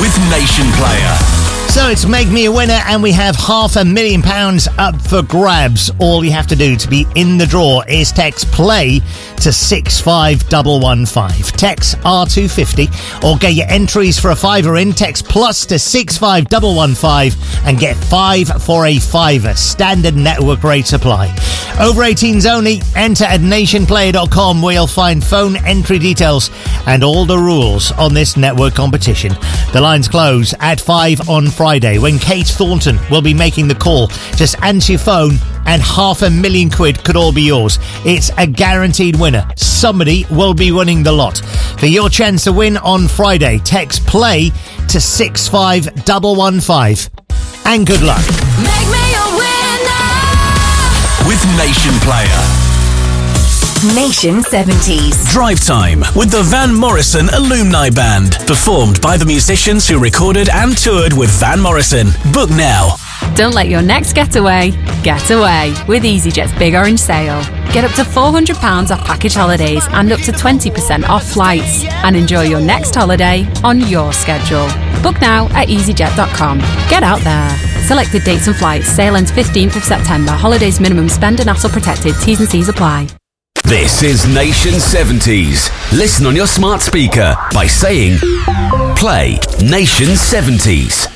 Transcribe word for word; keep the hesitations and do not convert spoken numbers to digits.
with Nation Player. So it's Make Me a Winner, and we have half a million pounds up for grabs. All you have to do to be in the draw is text PLAY to six five one one five. Text R two fifty, or get your entries for a fiver in. Text plus to six five one one five and get five for a fiver. Standard network rates apply. Over eighteens only. Enter at nation player dot com, where you'll find phone entry details and all the rules on this network competition. The lines close at five on Friday, when Kate Thornton will be making the call. Just answer your phone and half a million quid could all be yours. It's a guaranteed winner. Somebody will be winning the lot. For your chance to win on Friday, text PLAY to six five one one five. And good luck. Make me a winner with Nation Player. Nation seventies. Drive Time with the Van Morrison Alumni Band. Performed by the musicians who recorded and toured with Van Morrison. Book now. Don't let your next getaway get away with EasyJet's Big Orange Sale. Get up to four hundred pounds off package holidays and up to twenty percent off flights. And enjoy your next holiday on your schedule. Book now at easyjet dot com. Get out there. Selected dates and flights. Sale ends fifteenth of September. Holidays minimum spend and hassle protected. T's and C's apply. This is Nation seventies. Listen on your smart speaker by saying Play Nation seventies.